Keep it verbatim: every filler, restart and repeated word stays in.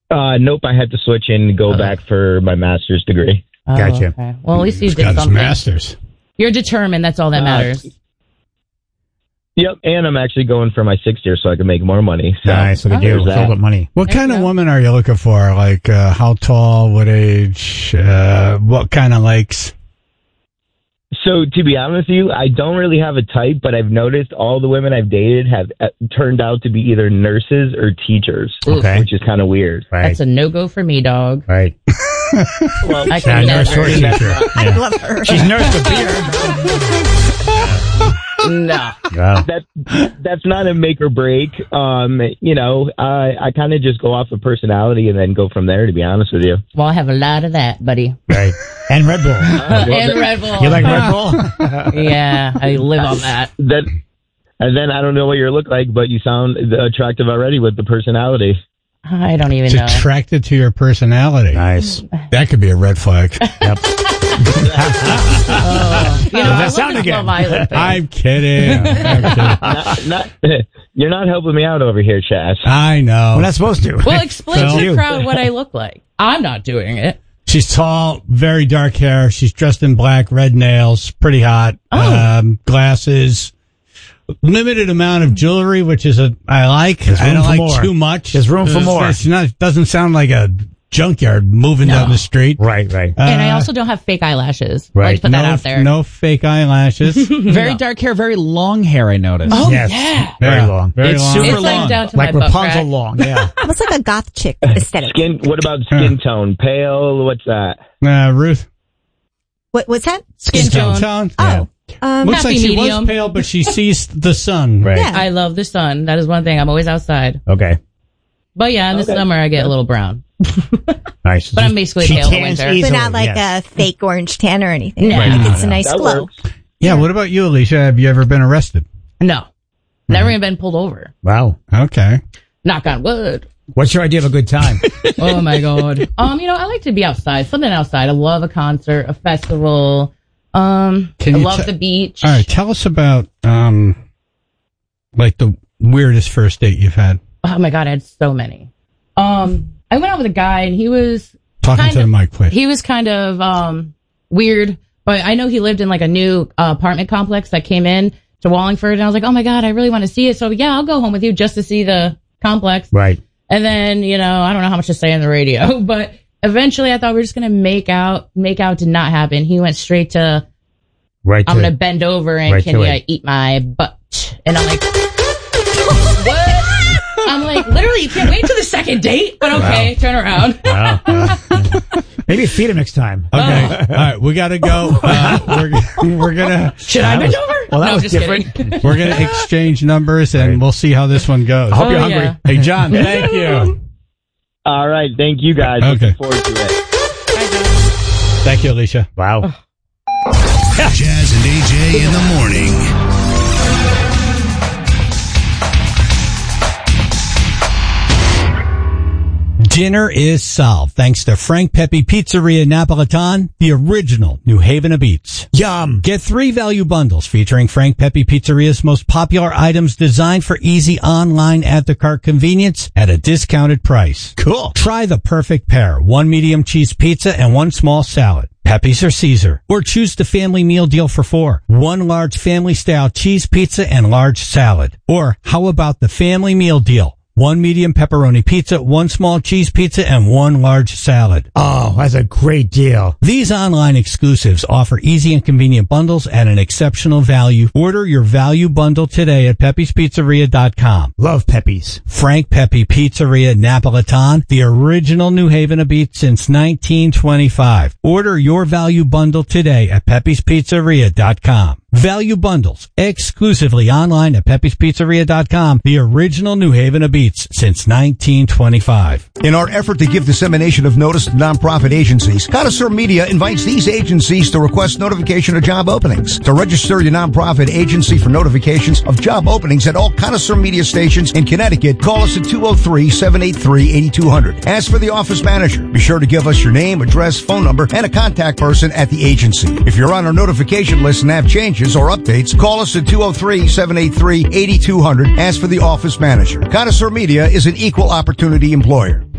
Uh, nope, I had to switch and go oh. back for my master's degree. Oh, gotcha. Okay. Well, at least you He's did got something. his master's. You're determined. That's all that matters. Uh, yep, and I'm actually going for my sixth year so I can make more money. So nice, look at you, with all that money. What there kind of go. woman are you looking for? Like, uh, how tall, what age, uh, what kind of likes? So, to be honest with you, I don't really have a type, but I've noticed all the women I've dated have uh, turned out to be either nurses or teachers, okay. which is kind of weird. Right. That's a no-go for me, dog. Right. Well, I can yeah, nurse or teacher. Yeah. I love her. She's nursed a beard. No. Wow. That, that's not a make or break. Um, you know, I, I kind of just go off of personality and then go from there, to be honest with you. Well, I have a lot of that, buddy. Right. And Red Bull. Uh, well, and that, Red Bull. You like Red Bull? Yeah, I live on that. That, and then I don't know what you look like, but you sound attractive already with the personality. I don't even It's know. attracted to your personality. Nice. That could be a red flag. Yep. Oh, you know, Does I that love sound this again? Love Island thing. I'm kidding. I'm kidding. not, not, you're not helping me out over here, Chaz. I know. We're not supposed to. Well, explain So- to You. the crowd what I look like. I'm not doing it. She's tall, very dark hair. She's dressed in black, red nails, pretty hot. Oh. Um, glasses, limited amount of jewelry, which is a I like. There's I room don't for like more. too much. There's room for It's- more. It's not. Doesn't sound like a junkyard moving No. down the street. Right, right. Uh, And I also don't have fake eyelashes. Right. I'll just put that no, out there. no fake eyelashes. Very dark hair, very long hair, I noticed. Oh, Yes. yeah. Very Yeah, long. Very It's long. super It's long. like down to Like my butt Rapunzel crack. long, yeah. Almost like a goth chick aesthetic. Skin. What about skin tone? Pale? What's that? Uh, Ruth. What, what's that? Skin tone. Oh. Um, Looks like Happy she medium. was pale, but she sees the sun. Right. Yeah. I love the sun. That is one thing. I'm always outside. Okay. But yeah, in the Okay. summer I get a little brown. Nice. But I'm basically She pale in tans winter. easily, but not like yes. a fake orange tan or anything. No. Like it's a No, nice That glow. works. Yeah. What about you, Alicia? Have you ever been arrested? No. Never even been pulled over. Wow. Okay. Knock on wood. What's your idea of a good time? Oh my god. Um, you know, I like to be outside. Something outside. I love a concert, a festival. Um, Can I you love te- the beach. All right. Tell us about um, like the weirdest first date you've had. Oh my god, I had so many. Um, I went out with a guy and he was Talking kind to the of- mic, please. He was kind of um weird, but I know he lived in like a new uh, apartment complex that came in to Wallingford, and I was like, oh my god, I really want to see it. So yeah, I'll go home with you just to see the complex. Right. And then, you know, I don't know how much to say on the radio, but eventually I thought we were just gonna make out. Make out did not happen. He went straight to, Right. I'm to gonna it. bend over and Right can to you it. eat my butt? And I'm like, what? I'm like, literally, you can't wait till the second date. But okay, turn around. Wow. Wow. Maybe feed him next time. Okay. All right. We got to go. Uh, we're, we're going Should I bend over? Well, that no, was just different. kidding. we're going to exchange numbers and Right. we'll see how this one goes. I hope Oh, you're hungry. yeah. Hey, John, thank you. All right. Thank you, guys. Okay. Looking forward to it. Thank you, Alicia. Wow. Jazz and A J in the morning. Dinner is solved thanks to Frank Pepe Pizzeria Napolitan, the original New Haven of Eats. Yum. Get three value bundles featuring Frank Pepe Pizzeria's most popular items designed for easy online at-the-cart convenience at a discounted price. Cool. Try the perfect pair, one medium cheese pizza and one small salad. Pepe's or Caesar. Or choose the family meal deal for four. One large family-style cheese pizza and large salad. Or how about the family meal deal? One medium pepperoni pizza, one small cheese pizza, and one large salad. Oh, that's a great deal. These online exclusives offer easy and convenient bundles at an exceptional value. Order your value bundle today at pepes pizzeria dot com. Love Pepe's. Frank Pepe Pizzeria Napolitan, the original New Haven of Eats since nineteen twenty-five. Order your value bundle today at pepes pizzeria dot com. Value bundles exclusively online at pepes pizzeria dot com, the original New Haven of Eats since nineteen twenty-five. In our effort to give dissemination of notice to nonprofit agencies, Connoisseur Media invites these agencies to request notification of job openings. To register your nonprofit agency for notifications of job openings at all Connoisseur Media stations in Connecticut, call us at two oh three, seven eight three, eight two zero zero. Ask for the office manager. Be sure to give us your name, address, phone number, and a contact person at the agency. If you're on our notification list and have changes or updates, call us at two oh three, seven eight three, eight two zero zero. Ask for the office manager. Connoisseur Media is an equal opportunity employer.